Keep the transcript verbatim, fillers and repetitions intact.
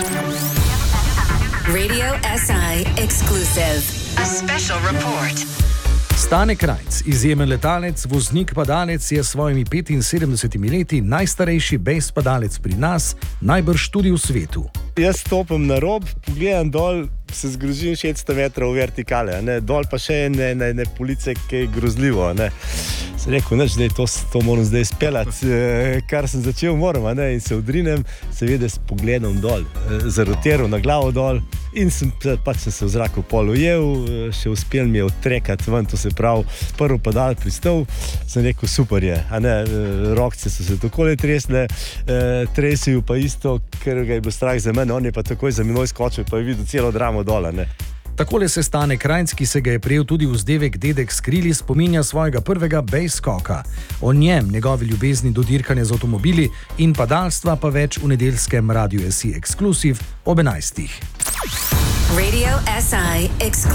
Radio S I exclusive. A special report. Stane Krajnc, izjemen letalec, voznik padalec, je s svojimi petinsedemdesetimi leti najstarejši base padalec pri nas, najbrž tudi v svetu. Jaz stopim na rob, pogledam dol, se zgrozim šeststo metrov vertikale, ne? Dol pa še ene, ene, ene police, ki je grozljivo. Ne? Sem rekel, neč, zdaj, to, to moram zdaj speljati, e, kar sem začel moram, ne? In se odrinem, seveda s pogledom dol, e, zarotiral na glavo dol in sem, pač sem se v zraku pol ujel, še uspel mi je odtrekati ven, to se pravi, prvi padal pristal, sem rekel, super je, a ne, rokce so se takole tresle, e, tresijo pa isto, ker ga je bilo strah za mene, on je pa takoj za menoj skočil, pa je videl celo dramo dola, ne. Takole se Stane Krajnc, ki se ga je prijel tudi vzdevek Dedek s krili, spominja svojega prvega base skoka. O njem, njegovi ljubezni do dirkanja z avtomobili in padalstva pa več v nedeljskem Radio S I Exclusive ob enajstih. Radio S I Exclusive.